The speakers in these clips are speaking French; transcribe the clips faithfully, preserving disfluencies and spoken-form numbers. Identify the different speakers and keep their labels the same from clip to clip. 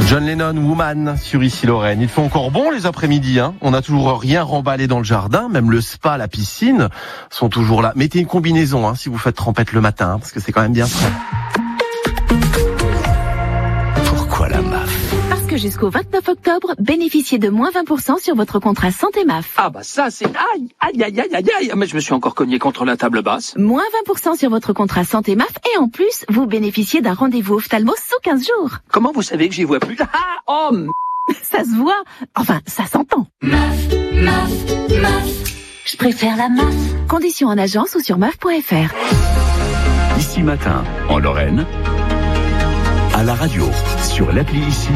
Speaker 1: John Lennon, Woman, sur Ici Lorraine. Il fait encore bon les après-midi, hein. On n'a toujours rien remballé dans le jardin, même le spa, la piscine sont toujours là. Mettez une combinaison, hein, si vous faites trempette le matin, hein, parce que c'est quand même bien frais.
Speaker 2: Pourquoi la M A F ?
Speaker 3: Parce que jusqu'au vingt-neuf octobre, bénéficiez de moins vingt pour cent sur votre contrat Santé M A F.
Speaker 4: Ah bah ça c'est... Aïe, aïe, aïe, aïe, aïe, aïe, mais je me suis encore cogné contre la table basse.
Speaker 3: Moins vingt pour cent sur votre contrat Santé M A F et en plus, vous bénéficiez d'un rendez-vous ophtalmo sous quinze jours.
Speaker 4: Comment vous savez que j'y vois plus? Ah, oh, m...
Speaker 3: Ça se voit. Enfin, ça s'entend.
Speaker 5: M A F, M A F, M A F. Je préfère la M A F.
Speaker 3: Conditions en agence ou sur M A F point F R.
Speaker 2: Ici Matin, en Lorraine, à la radio, sur l'appli Ici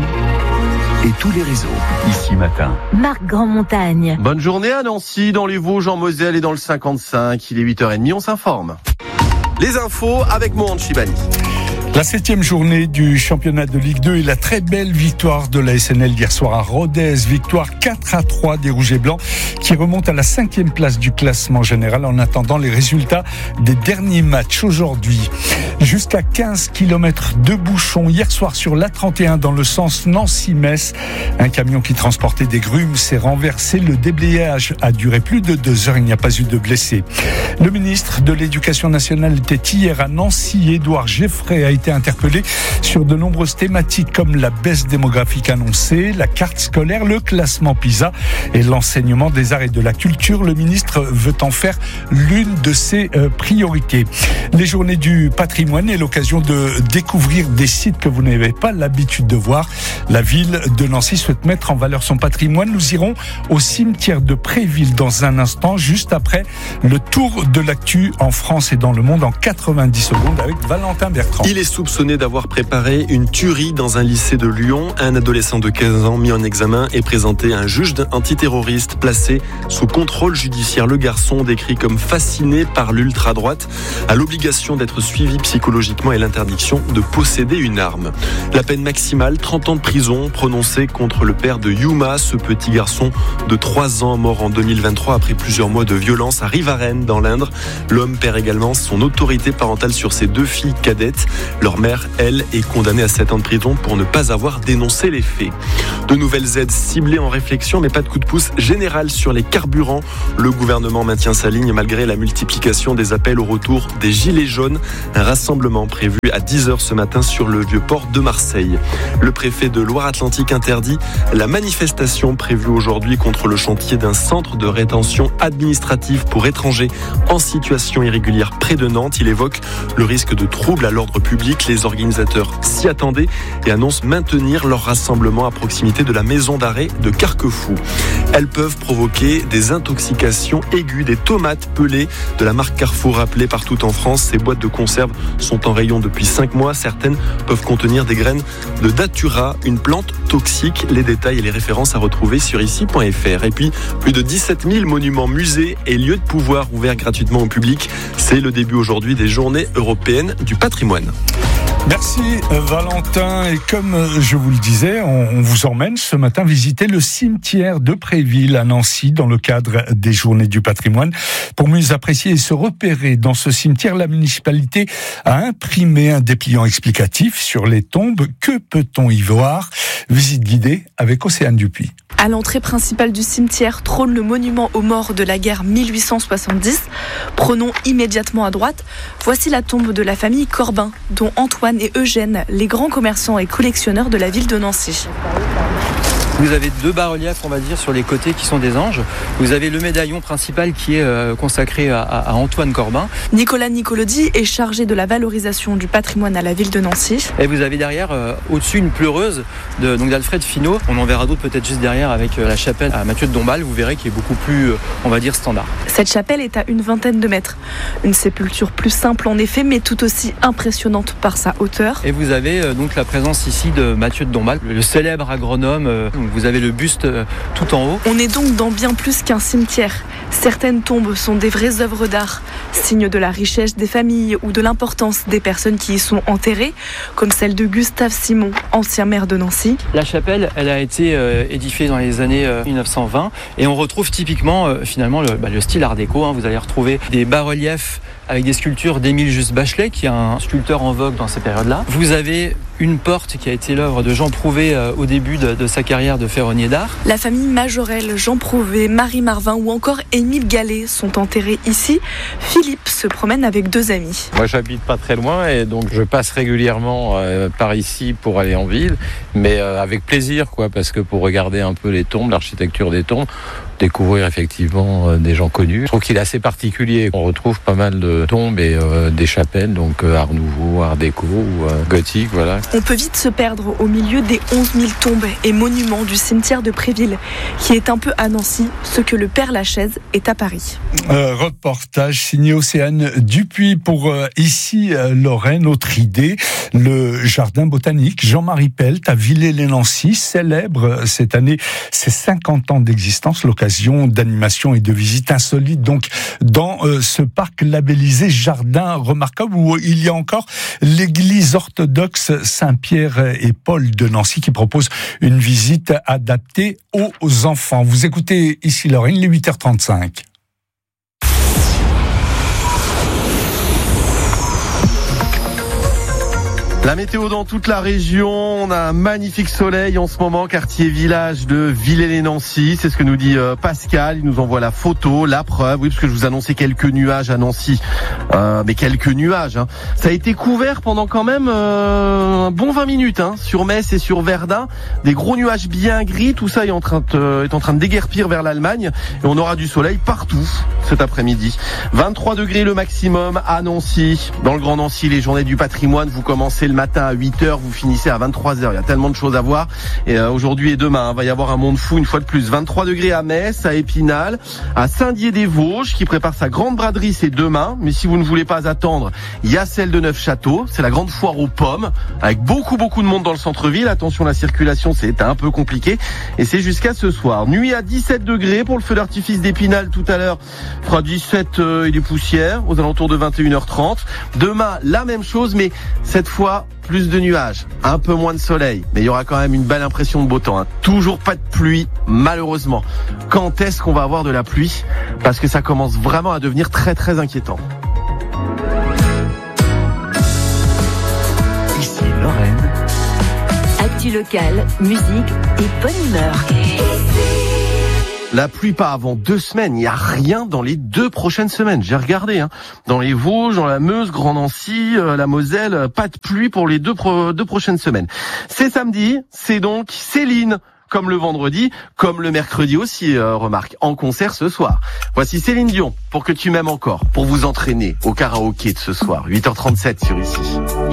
Speaker 2: et tous les réseaux. Ici Matin.
Speaker 3: Marc Grandmontagne.
Speaker 1: Bonne journée à Nancy, dans les Vosges, en Moselle et dans le cinquante-cinq. Il est huit heures trente, on s'informe. Les infos avec Mohan Chibani.
Speaker 6: La septième journée du championnat de Ligue deux et la très belle victoire de la S N L hier soir à Rodez. Victoire quatre à trois des Rouges et Blancs qui remontent à la cinquième place du classement général en attendant les résultats des derniers matchs aujourd'hui. Jusqu'à quinze kilomètres de bouchons hier soir sur l'A trente et un dans le sens Nancy-Metz. Un camion qui transportait des grumes s'est renversé. Le déblayage a duré plus de deux heures. Il n'y a pas eu de blessés. Le ministre de l'Éducation nationale était hier à Nancy. Édouard Geffray a été interpellé sur de nombreuses thématiques comme la baisse démographique annoncée, la carte scolaire, le classement PISA et l'enseignement des arts et de la culture. Le ministre veut en faire l'une de ses priorités. Les journées du patrimoine est l'occasion de découvrir des sites que vous n'avez pas l'habitude de voir. La ville de Nancy souhaite mettre en valeur son patrimoine. Nous irons au cimetière de Préville dans un instant, juste après le tour de l'actu en France et dans le monde en quatre-vingt-dix secondes avec Valentin Bertrand.
Speaker 7: Il est soupçonné d'avoir préparé une tuerie dans un lycée de Lyon. Un adolescent de quinze ans mis en examen est présenté à un juge antiterroriste placé sous contrôle judiciaire. Le garçon, décrit comme fasciné par l'ultra-droite, a l'obligation d'être suivi psychologiquement et l'interdiction de posséder une arme. La peine maximale, trente ans de prison, prononcée contre le père de Yuma, ce petit garçon de trois ans mort en deux mille vingt-trois après plusieurs mois de violence à Rivarennes dans l'Indre. L'homme perd également son autorité parentale sur ses deux filles cadettes. Leur mère, elle, est condamnée à sept ans de prison pour ne pas avoir dénoncé les faits. De nouvelles aides ciblées en réflexion, mais pas de coup de pouce général sur les carburants. Le gouvernement maintient sa ligne malgré la multiplication des appels au retour des Gilets jaunes. Un rassemblement prévu à dix heures ce matin sur le vieux port de Marseille. Le préfet de Loire-Atlantique interdit la manifestation prévue aujourd'hui contre le chantier d'un centre de rétention administrative pour étrangers en situation irrégulière près de Nantes. Il évoque le risque de troubles à l'ordre public. Les organisateurs s'y attendaient et annoncent maintenir leur rassemblement à proximité de la maison d'arrêt de Carquefou. Elles peuvent provoquer des intoxications aiguës. Des tomates pelées de la marque Carrefour rappelées partout en France. Ces boîtes de conserve sont en rayon depuis cinq mois. Certaines peuvent contenir des graines de datura, une plante toxique. Les détails et les références à retrouver sur ici point f r. Et puis, plus de dix-sept mille monuments, musées et lieux de pouvoir ouverts gratuitement au public. C'est le début aujourd'hui des Journées européennes du patrimoine.
Speaker 6: Merci Valentin, et comme je vous le disais, on vous emmène ce matin visiter le cimetière de Préville à Nancy dans le cadre des Journées du patrimoine. Pour mieux apprécier et se repérer dans ce cimetière, la municipalité a imprimé un dépliant explicatif sur les tombes. Que peut-on y voir? Visite guidée avec Océane Dupuis.
Speaker 8: À l'entrée principale du cimetière trône le monument aux morts de la guerre mille huit cent soixante-dix. Prenons immédiatement à droite. Voici la tombe de la famille Corbin, dont Antoine et Eugène, les grands commerçants et collectionneurs de la ville de Nancy.
Speaker 9: Vous avez deux bas-reliefs, on va dire, sur les côtés qui sont des anges. Vous avez le médaillon principal qui est euh, consacré à, à Antoine Corbin.
Speaker 8: Nicolas Nicolodi est chargé de la valorisation du patrimoine à la ville de Nancy.
Speaker 9: Et vous avez derrière, euh, au-dessus, une pleureuse de, donc d'Alfred Finot. On en verra d'autres peut-être juste derrière avec euh, la chapelle à Mathieu de Dombasle. Vous verrez qu'il est beaucoup plus, euh, on va dire, standard.
Speaker 8: Cette chapelle est à une vingtaine de mètres. Une sépulture plus simple en effet, mais tout aussi impressionnante par sa hauteur.
Speaker 9: Et vous avez euh, donc la présence ici de Mathieu de Dombasle, le célèbre agronome. Euh, Vous avez le buste tout en haut.
Speaker 8: On est donc dans bien plus qu'un cimetière. Certaines tombes sont des vraies œuvres d'art, signe de la richesse des familles ou de l'importance des personnes qui y sont enterrées, comme celle de Gustave Simon, ancien maire de Nancy.
Speaker 9: La chapelle, elle a été euh, édifiée dans les années euh, mille neuf cent vingt et on retrouve typiquement euh, finalement le, bah, le style art déco. Hein. Vous allez retrouver des bas-reliefs avec des sculptures d'Émile Just Bachelet, qui est un sculpteur en vogue dans ces périodes-là. Vous avez une porte qui a été l'œuvre de Jean Prouvé euh, au début de, de sa carrière de ferronnier d'art.
Speaker 8: La famille Majorelle, Jean Prouvé, Marie Marvin ou encore Émile Gallet sont enterrés ici. Philippe se promène avec deux amis.
Speaker 10: Moi, j'habite pas très loin et donc je passe régulièrement euh, par ici pour aller en ville, mais euh, avec plaisir, quoi, parce que pour regarder un peu les tombes, l'architecture des tombes, découvrir effectivement euh, des gens connus. Je trouve qu'il est assez particulier. On retrouve pas mal de tombes et euh, des chapelles, donc euh, art nouveau, art déco ou euh, gothique, voilà.
Speaker 8: On peut vite se perdre au milieu des onze mille tombes et monuments du cimetière de Préville, qui est un peu à Nancy, ce que le Père Lachaise est à Paris.
Speaker 6: Euh, reportage signé Océane Dupuis pour euh, ici euh, Lorraine. Autre idée, le jardin botanique Jean-Marie Pelt à Villers-lès-Nancy célèbre cette année ses cinquante ans d'existence, l'occasion d'animation et de visites insolites donc dans euh, ce parc labellisé jardin remarquable où il y a encore l'église orthodoxe Saint-Pierre et Paul de Nancy qui propose une visite adaptée aux enfants. Vous écoutez ici Lorraine, il est huit heures trente-cinq.
Speaker 1: La météo dans toute la région, on a un magnifique soleil en ce moment, quartier village de Villers-lès-Nancy, c'est ce que nous dit euh, Pascal, il nous envoie la photo, la preuve, oui parce que je vous annonçais quelques nuages à Nancy, euh, mais quelques nuages, hein. Ça a été couvert pendant quand même euh, un bon vingt minutes, hein, sur Metz et sur Verdun, des gros nuages bien gris, tout ça est en train de, est en train de déguerpir vers l'Allemagne et on aura du soleil partout cet après-midi. vingt-trois degrés le maximum à Nancy, dans le Grand Nancy, les journées du patrimoine, vous commencez le matin à huit heures, vous finissez à vingt-trois heures. Il y a tellement de choses à voir. Et euh, aujourd'hui et demain, il va y avoir un monde fou une fois de plus. vingt-trois degrés à Metz, à Épinal, à Saint-Dié-des-Vosges, qui prépare sa grande braderie, c'est demain. Mais si vous ne voulez pas attendre, il y a celle de Neufchâteau. C'est la grande foire aux pommes, avec beaucoup, beaucoup de monde dans le centre-ville. Attention, la circulation, c'est un peu compliqué. Et c'est jusqu'à ce soir. Nuit à dix-sept degrés pour le feu d'artifice d'Épinal tout à l'heure. Fera dix-sept euh, et des poussières, aux alentours de vingt et une heures trente. Demain, la même chose, mais cette fois, plus de nuages, un peu moins de soleil, mais il y aura quand même une belle impression de beau temps, hein. Toujours pas de pluie, malheureusement. Quand est-ce qu'on va avoir de la pluie ? Parce que ça commence vraiment à devenir très très inquiétant.
Speaker 2: Ici Lorraine.
Speaker 3: Actu locale, musique et bonne humeur.
Speaker 1: La pluie pas avant deux semaines, il n'y a rien dans les deux prochaines semaines. J'ai regardé, hein. Dans les Vosges, dans la Meuse, Grand Nancy, euh, la Moselle, euh, pas de pluie pour les deux, pro- deux prochaines semaines. C'est samedi, c'est donc Céline, comme le vendredi, comme le mercredi aussi, euh, remarque, en concert ce soir. Voici Céline Dion, pour que tu m'aimes encore, pour vous entraîner au karaoké de ce soir. huit heures trente-sept sur ici.